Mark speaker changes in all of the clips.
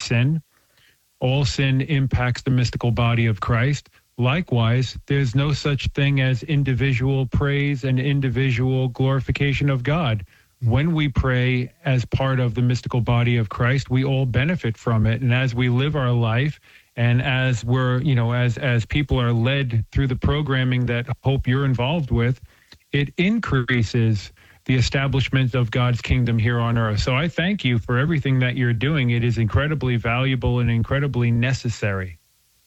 Speaker 1: sin. All sin impacts the mystical body of Christ. Likewise, there's no such thing as individual praise and individual glorification of God. When we pray as part of the mystical body of Christ, we all benefit from it. And as we live our life, and as we're, as people are led through the programming that I hope you're involved with, it increases the establishment of God's kingdom here on earth. So I thank you for everything that you're doing. It is incredibly valuable and incredibly necessary.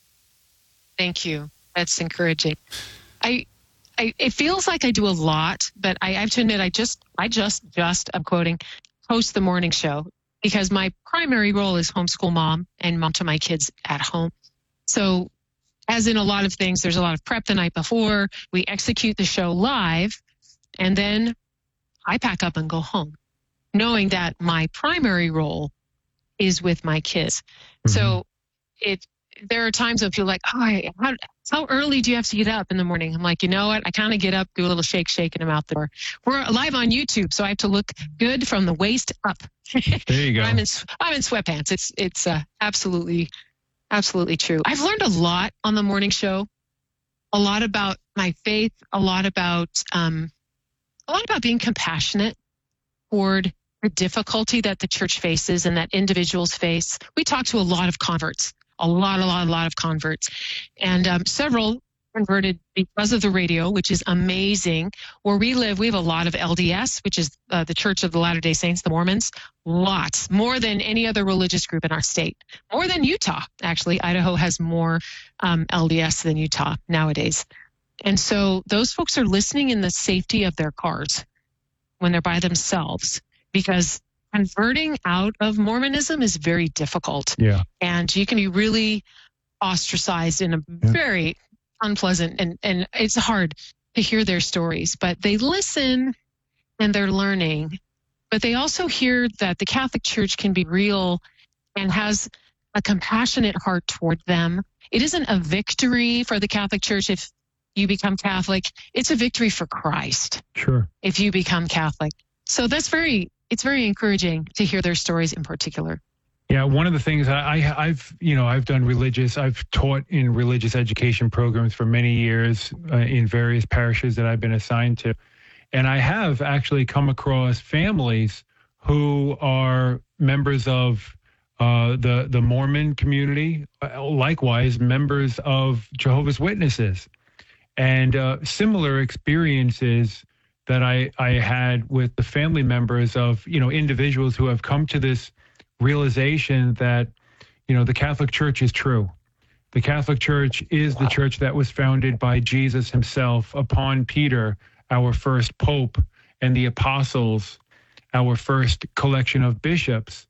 Speaker 2: Thank you. That's encouraging. It feels like I do a lot, but I have to admit, I'm quoting, host the morning show because my primary role is homeschool mom and mom to my kids at home. So as in a lot of things, there's a lot of prep the night before. We execute the show live, and then I pack up and go home, knowing that my primary role is with my kids. Mm-hmm. So there are times when I feel like, how early do you have to get up in the morning? I'm like, you know what? I kind of get up, do a little shake, and I'm out the door. We're live on YouTube, so I have to look good from the waist up.
Speaker 1: There you go.
Speaker 2: I'm in sweatpants. It's absolutely true. I've learned a lot on the morning show, a lot about my faith, a lot about being compassionate toward the difficulty that the church faces and that individuals face. We talk to a lot of converts. A lot of converts, and several converted because of the radio, which is amazing. Where we live, we have a lot of LDS, which is the Church of the Latter-day Saints, the Mormons. Lots, more than any other religious group in our state. More than Utah, actually. Idaho has more LDS than Utah nowadays. And so those folks are listening in the safety of their cars when they're by themselves, because converting out of Mormonism is very difficult.
Speaker 1: Yeah.
Speaker 2: And you can be really ostracized in a very unpleasant, and it's hard to hear their stories, but they listen and they're learning. But they also hear that the Catholic Church can be real and has a compassionate heart toward them. It isn't a victory for the Catholic Church if you become Catholic. It's a victory for Christ.
Speaker 1: Sure.
Speaker 2: If you become Catholic. So it's very encouraging to hear their stories in particular.
Speaker 1: Yeah, one of the things I've taught in religious education programs for many years in various parishes that I've been assigned to. And I have actually come across families who are members of the Mormon community, likewise members of Jehovah's Witnesses, and similar experiences that I had with the family members of, individuals who have come to this realization that, the Catholic Church is true. The Catholic Church is the church that was founded by Jesus himself upon Peter, our first pope, and the apostles, our first collection of bishops.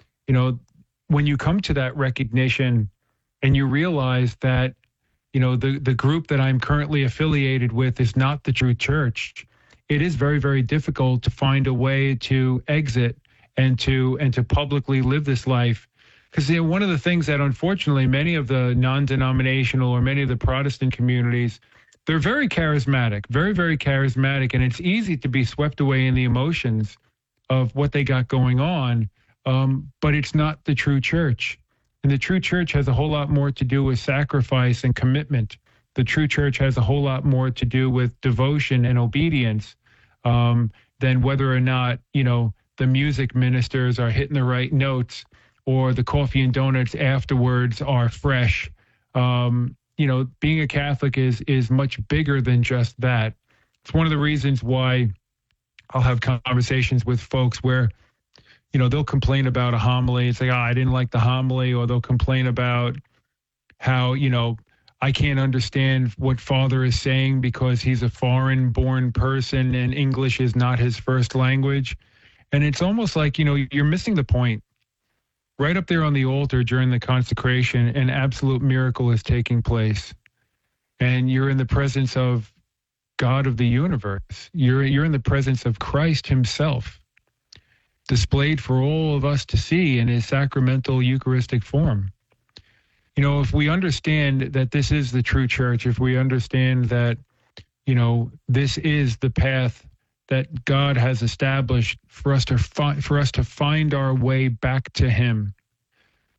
Speaker 1: When you come to that recognition and you realize that, the group that I'm currently affiliated with is not the true church, it is very, very difficult to find a way to exit and to publicly live this life. Because one of the things that unfortunately many of the non-denominational or many of the Protestant communities, they're very charismatic, very, very charismatic, and it's easy to be swept away in the emotions of what they got going on, but it's not the true church. And the true church has a whole lot more to do with sacrifice and commitment. The true church has a whole lot more to do with devotion and obedience than whether or not, the music ministers are hitting the right notes or the coffee and donuts afterwards are fresh. Being a Catholic is much bigger than just that. It's one of the reasons why I'll have conversations with folks where, they'll complain about a homily. It's like, I didn't like the homily, or they'll complain about how, I can't understand what Father is saying because he's a foreign-born person and English is not his first language. And it's almost like, you're missing the point. Right up there on the altar during the consecration, an absolute miracle is taking place. And you're in the presence of God of the universe. You're in the presence of Christ himself, displayed for all of us to see in his sacramental Eucharistic form. If we understand that this is the true church, if we understand that, this is the path that God has established for us to find our way back to him,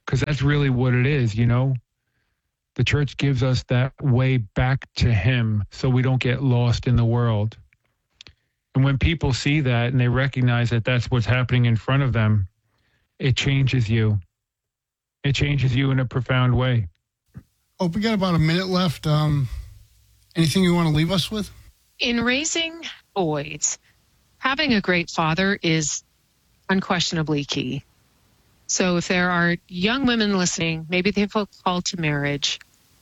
Speaker 1: because that's really what it is, you know. The church gives us that way back to him so we don't get lost in the world. And when people see that and they recognize that that's what's happening in front of them, it changes you. It changes you in a profound way.
Speaker 3: Oh, we got about a minute left. Anything you want to leave us with?
Speaker 2: In raising boys, having a great father is unquestionably key. So if there are young women listening, maybe they feel called to marriage,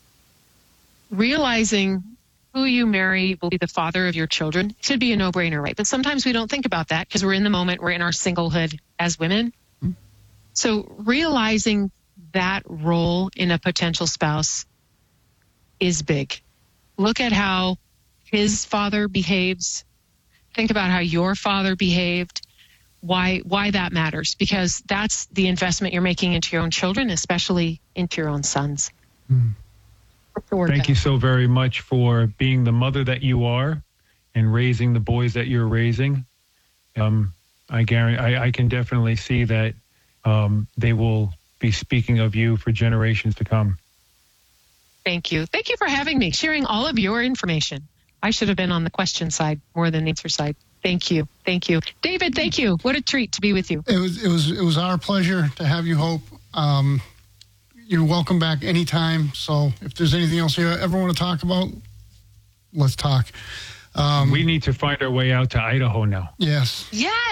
Speaker 2: realizing who you marry will be the father of your children should be a no-brainer, right? But sometimes we don't think about that because we're in the moment, we're in our singlehood as women. Mm-hmm. So realizing that role in a potential spouse is big. Look at how his father behaves. Think about how your father behaved. Why that matters, because that's the investment you're making into your own children, especially into your own sons.
Speaker 1: Thank you so very much for being the mother that you are and raising the boys that you're raising. I can definitely see that they will be speaking of you for generations to come.
Speaker 2: Thank you. Thank you for having me, sharing all of your information. I should have been on the question side more than the answer side. Thank you. Thank you. David, thank you. What a treat to be with you.
Speaker 3: It was our pleasure to have you, Hope. You're welcome back anytime. So if there's anything else you ever want to talk about, let's talk.
Speaker 1: We need to find our way out to Idaho now.
Speaker 3: Yes.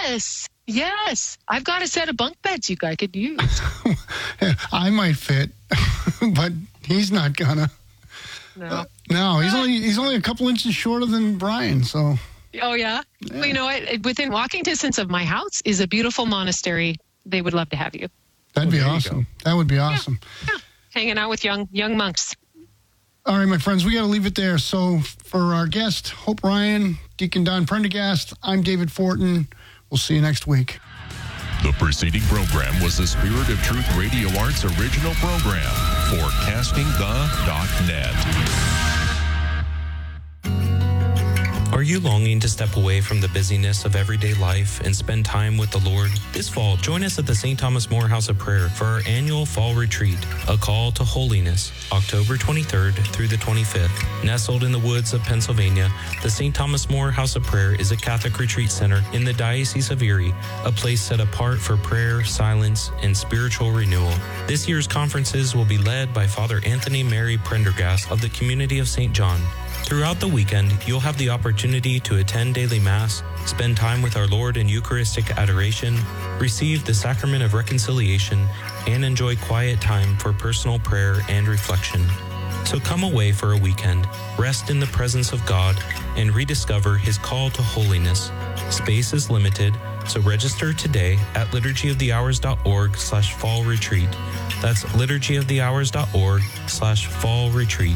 Speaker 2: Yes. I've got a set of bunk beds you guys could use.
Speaker 3: I might fit, but he's not gonna.
Speaker 2: No.
Speaker 3: No, he's only a couple inches shorter than Brian, so.
Speaker 2: Oh, yeah? Well, you know what? Within walking distance of my house is a beautiful monastery. They would love to have you.
Speaker 3: That'd be awesome. That would be awesome.
Speaker 2: Yeah. Hanging out with young monks.
Speaker 3: All right, my friends, we got to leave it there. So for our guest, Hope Ryan, Deacon Don Prendergast, I'm David Fortin. We'll see you next week.
Speaker 4: The preceding program was the Spirit of Truth Radio Arts original program for CastingThe.net.
Speaker 5: Are you longing to step away from the busyness of everyday life and spend time with the Lord? This fall, join us at the St. Thomas More House of Prayer for our annual fall retreat, A Call to Holiness, October 23rd through the 25th. Nestled in the woods of Pennsylvania, the St. Thomas More House of Prayer is a Catholic retreat center in the Diocese of Erie, a place set apart for prayer, silence, and spiritual renewal. This year's conferences will be led by Father Anthony Mary Prendergast of the Community of St. John. Throughout the weekend, you'll have the opportunity to attend daily Mass, spend time with our Lord in Eucharistic adoration, receive the Sacrament of Reconciliation, and enjoy quiet time for personal prayer and reflection. So come away for a weekend, rest in the presence of God, and rediscover His call to holiness. Space is limited, so register today at liturgyofthehours.org/fall retreat. That's liturgyofthehours.org/fall retreat.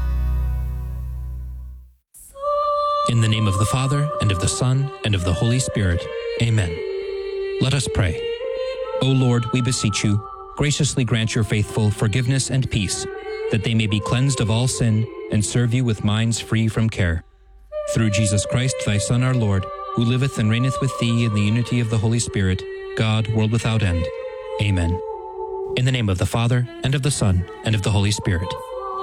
Speaker 6: In the name of the Father, and of the Son, and of the Holy Spirit. Amen. Let us pray. O Lord, we beseech you, graciously grant your faithful forgiveness and peace, that they may be cleansed of all sin and serve you with minds free from care. Through Jesus Christ, thy Son, our Lord, who liveth and reigneth with thee in the unity of the Holy Spirit, God, world without end. Amen. In the name of the Father, and of the Son, and of the Holy Spirit.